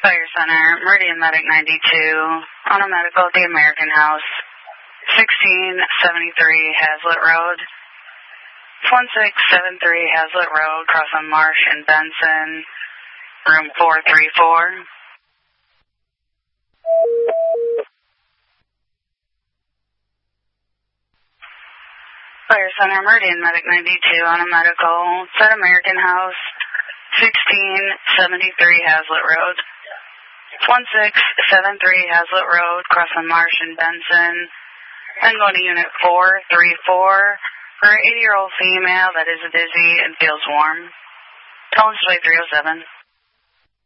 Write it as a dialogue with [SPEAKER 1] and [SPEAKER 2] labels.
[SPEAKER 1] Fire Center, Meridian Medic 92, on a medical at the American House, 1673 Hazlitt Road. 1673 Hazlitt Road, crossing Marsh and Benson, room 434. Fire Center, Meridian Medic 92, on a medical at American House, 1673 Hazlitt Road. 1673 Hazlitt Road, crossing Marsh and Benson. I'm going to unit 434 for an 80-year-old female that is dizzy and feels warm. Call display 307.